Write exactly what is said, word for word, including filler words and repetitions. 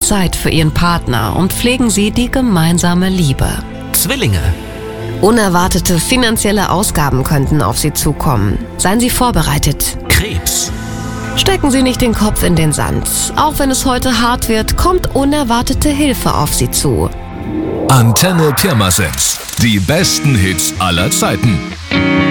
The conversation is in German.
Zeit für Ihren Partner und pflegen Sie die gemeinsame Liebe. Zwillinge. Unerwartete finanzielle Ausgaben könnten auf Sie zukommen. Seien Sie vorbereitet. Krebs. Stecken Sie nicht den Kopf in den Sand. Auch wenn es heute hart wird, kommt unerwartete Hilfe auf Sie zu. Antenne Pirmasens. Die besten Hits aller Zeiten.